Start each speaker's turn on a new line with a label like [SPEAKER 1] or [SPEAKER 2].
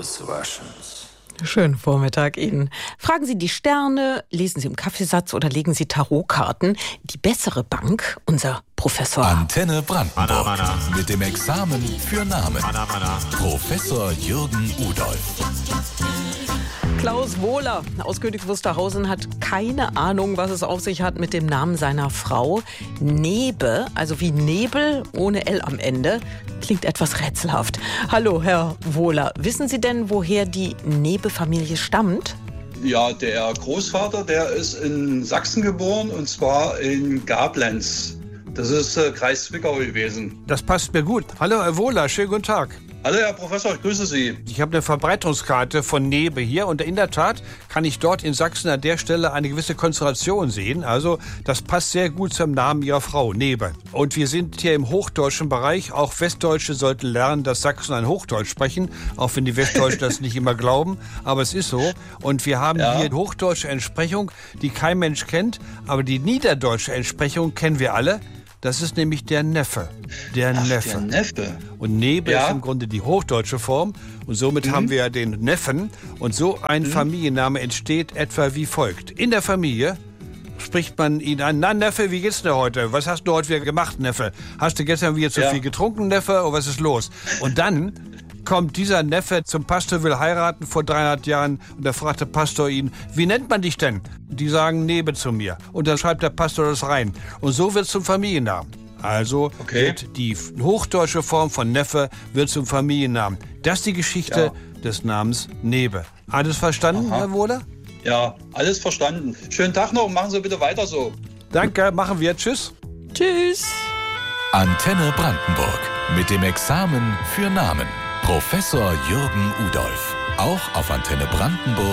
[SPEAKER 1] Auswaschens.
[SPEAKER 2] Schönen Vormittag Ihnen. Fragen Sie die Sterne, lesen Sie im Kaffeesatz oder legen Sie Tarotkarten. Die bessere Bank, unser Professor
[SPEAKER 3] Antenne Brandenburg. Mit dem Examen für Namen. Professor Jürgen Udolph.
[SPEAKER 2] Klaus Wohler aus Königs Wusterhausen hat keine Ahnung, was es auf sich hat mit dem Namen seiner Frau. Nebe, also wie Nebel ohne L am Ende, klingt etwas rätselhaft. Hallo, Herr Wohler. Wissen Sie denn, woher die Nebe-Familie stammt?
[SPEAKER 4] Ja, der Großvater, der ist in Sachsen geboren, und zwar in Gablenz. Das ist Kreis Zwickau gewesen.
[SPEAKER 5] Das passt mir gut. Hallo, Herr Wohler, schönen guten Tag.
[SPEAKER 4] Hallo, Herr Professor, ich grüße Sie.
[SPEAKER 5] Ich habe eine Verbreitungskarte von Nebe hier und in der Tat kann ich dort in Sachsen an der Stelle eine gewisse Konzentration sehen. Also das passt sehr gut zum Namen Ihrer Frau, Nebe. Und wir sind hier im hochdeutschen Bereich. Auch Westdeutsche sollten lernen, dass Sachsen ein Hochdeutsch sprechen, auch wenn die Westdeutschen das nicht immer glauben. Aber es ist so. Und wir haben hier hochdeutsche Entsprechung, die kein Mensch kennt. Aber die niederdeutsche Entsprechung kennen wir alle. Das ist nämlich der Neffe. Der Neffe. Und Nebe ist im Grunde die hochdeutsche Form. Und somit haben wir den Neffen. Und so ein Familienname entsteht etwa wie folgt. In der Familie spricht man ihn an. Na, Neffe, wie geht's dir heute? Was hast du heute wieder gemacht, Neffe? Hast du gestern wieder zu viel getrunken, Neffe? Oder was ist los? Und dann kommt dieser Neffe zum Pastor, will heiraten vor 300 Jahren. Und da fragt der Pastor ihn, wie nennt man dich denn? Die sagen Nebe zu mir. Und dann schreibt der Pastor das rein. Und so wird es zum Familiennamen. Also wird die hochdeutsche Form von Neffe wird zum Familiennamen. Das ist die Geschichte des Namens Nebe. Alles verstanden, Herr Wohler?
[SPEAKER 4] Ja, alles verstanden. Schönen Tag noch und machen Sie bitte weiter so.
[SPEAKER 5] Danke, machen wir. Tschüss.
[SPEAKER 2] Tschüss.
[SPEAKER 3] Antenne Brandenburg. Mit dem Examen für Namen. Professor Jürgen Udolph. Auch auf Antenne Brandenburg